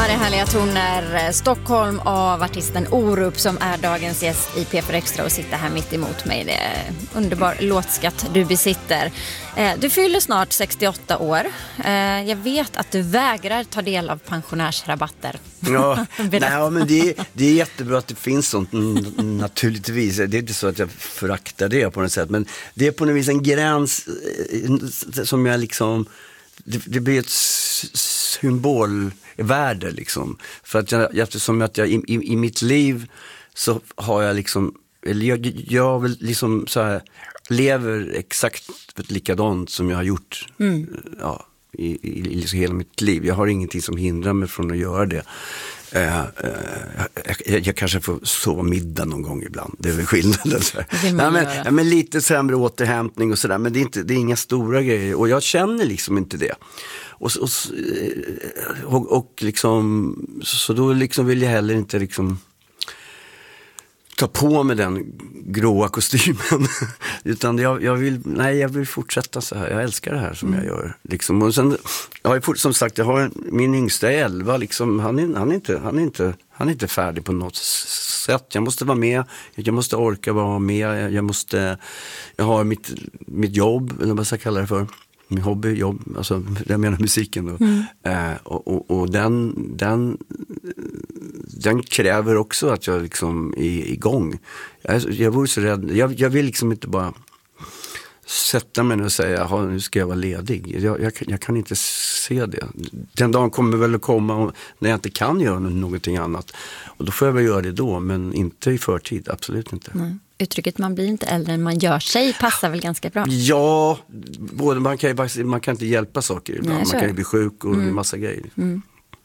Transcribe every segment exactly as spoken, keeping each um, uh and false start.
det är härliga toner. Stockholm av artisten Orup som är dagens gäst i P fyra Extra och sitter här mitt emot mig. Det är underbar låtskatt du besitter. Du fyller snart sextioåtta år. Jag vet att du vägrar ta del av pensionärsrabatter. Ja, nej, men det är, det är jättebra att det finns sånt naturligtvis. Det är inte så att jag föraktar det på något sätt. Men det är på något vis en gräns som jag liksom... Det, det blir ett symbolvärde liksom. För att jag, eftersom att jag i, i, i mitt liv så har jag liksom, eller jag, jag vill liksom så här, lever exakt likadant som jag har gjort mm. ja, i, i, i hela mitt liv. Jag har ingenting som hindrar mig från att göra det. Uh, uh, jag, jag kanske får sova middag någon gång ibland. Det är väl skillnaden. Nej, men, men lite sämre återhämtning och sådär. Men det är, inte, det är inga stora grejer. Och jag känner liksom inte det. Och, och, och, och liksom, så då liksom vill jag heller inte liksom ta på mig den gråa kostymen. Utan jag, jag vill nej, jag vill fortsätta så här. Jag älskar det här som mm. jag gör liksom. Och sen jag har fort, som sagt jag har min yngsta är elva liksom, han är han är inte han är inte han är inte färdig på något sätt. Jag måste vara med. Jag måste orka vara med. Jag, jag måste jag har mitt mitt jobb eller vad ska jag kalla det för? Min hobby, jobb, alltså jag menar musiken då. Mm. Eh, och, och, och den, den den kräver också att jag liksom är igång. Jag, jag vore så rädd. Jag, jag vill liksom inte bara sätta mig och säga nu ska jag vara ledig. Jag, jag, jag kan inte se det. Den dagen kommer väl att komma när jag inte kan göra någonting annat. Och då får jag väl göra det då, men inte i förtid, absolut inte. Nej. Uttrycket man blir inte äldre än man gör sig passar väl ganska bra. Ja, både man kan ju, man kan inte hjälpa saker ibland. Nej, man kan ju bli sjuk och mm. en massa grejer. Mm.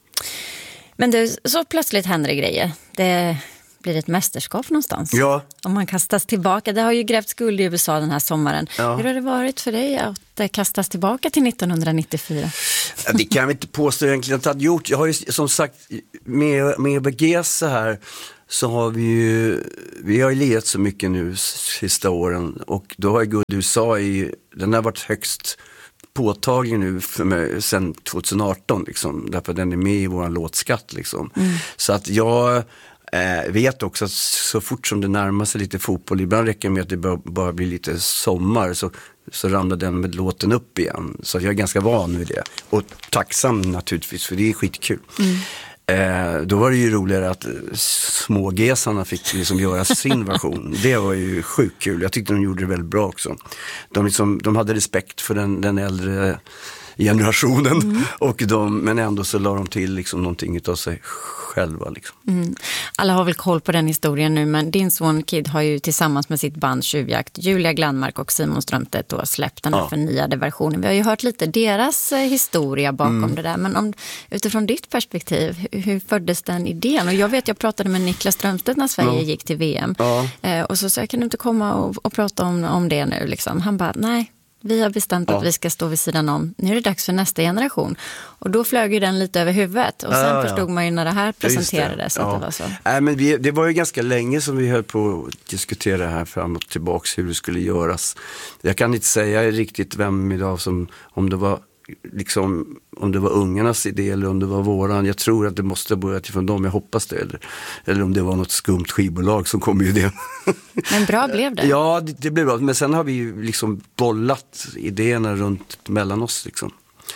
Men det, så plötsligt händer det grejer. Det blir ett mästerskap någonstans. Ja. Om man kastas tillbaka. Det har ju grävt skuld i U S A den här sommaren. Ja. Hur har det varit för dig att kastas tillbaka till nittonhundranittiofyra? Ja, det kan jag inte påstå egentligen att jag har gjort. Jag har ju som sagt med, med B G S så här så har vi ju, vi har ju lirat så mycket nu sista åren och då har ju Good U S A i, den har varit högst påtaglig nu för mig sedan tjugoarton liksom, därför den är med i våran låtskatt liksom. Mm. Så att jag eh, vet också att så fort som det närmar sig lite fotboll, ibland räcker det med att det bara, bara blir lite sommar så, så ramlar den med låten upp igen. Så jag är ganska van vid det och tacksam naturligtvis för det är skitkul. Mm. Eh, då var det ju roligare att smågesarna fick liksom göra sin version. Det var ju sjukt kul. Jag tyckte de gjorde det väldigt bra också. De, liksom, de hade respekt för den, den äldre generationen. Mm. Och de, men ändå så la de till liksom någonting utav sig själva. Liksom. Mm. Alla har väl koll på den historien nu, men din son Kid har ju tillsammans med sitt band Tjuvjakt, Julia Glandmark och Simon Strömstedt då släppt den här ja. förnyade versionen. Vi har ju hört lite deras eh, historia bakom mm. det där, men om, utifrån ditt perspektiv, hur, hur föddes den idén? Och jag vet, jag pratade med Niklas Strömstedt när Sverige ja. gick till V M ja. eh, och så sa jag, kan du inte komma och, och prata om, om det nu? Liksom. Han bara, nej. Vi har bestämt ja. att vi ska stå vid sidan om. Nu är det dags för nästa generation. Och då flög ju den lite över huvudet. Och sen ja, ja. förstod man ju när det här presenterades ja, det. att ja. det var så. Nej, men vi, det var ju ganska länge som vi höll på att diskutera det här fram och tillbaks hur det skulle göras. Jag kan inte säga riktigt vem idag som, om det var liksom, om det var ungarnas idé eller om det var våran. Jag tror att det måste ha börjat ifrån dem, jag hoppas det. Eller, eller om det var något skumt skivbolag som kom ju det. Men bra blev det. Ja, det, det blev bra. Men sen har vi ju liksom bollat idéerna runt mellan oss liksom.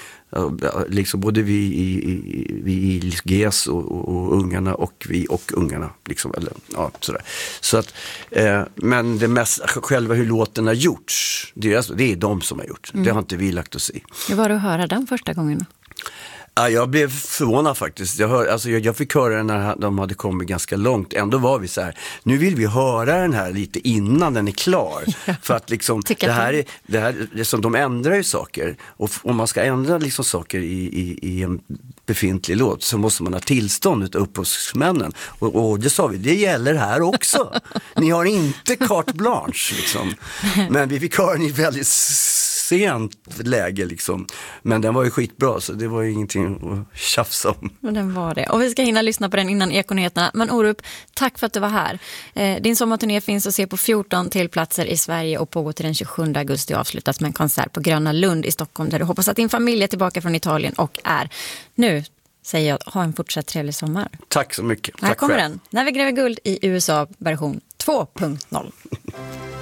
Liksom både vi i, i, vi i G S och, och, och ungarna och vi och ungarna liksom, eller, ja, sådär. Så att, eh, men det mest, själva hur låten har gjorts, det är, alltså, det är de som har gjort. Mm. Det har inte vi lagt oss i. Hur var det att höra den första gången? Ja, jag blev förvånad faktiskt. Jag, hör, alltså jag, jag fick höra den när de hade kommit ganska långt. Ändå var vi så här, nu vill vi höra den här lite innan den är klar. Ja. För att liksom, det här är, det här, liksom, de ändrar ju saker. Och om man ska ändra liksom saker i, i, i en befintlig låt så måste man ha tillstånd utav upphovsmännen. Och, och det sa vi, det gäller här också. Ni har inte carte blanche liksom. Men vi fick höra den i väldigt sent läge liksom. Men den var ju skitbra så det var ju ingenting att tjafsa om. Men den var det. Och vi ska hinna lyssna på den innan Ekonyheterna. Men Orup, tack för att du var här. Eh, din sommarturné finns att se på fjorton till platser i Sverige och pågår till den tjugosjunde augusti och avslutas med en konsert på Gröna Lund i Stockholm där du hoppas att din familj är tillbaka från Italien och är. Nu säger jag, ha en fortsatt trevlig sommar. Tack så mycket. Här Tack kommer själv. den. När vi gräver guld i U S A version två punkt noll.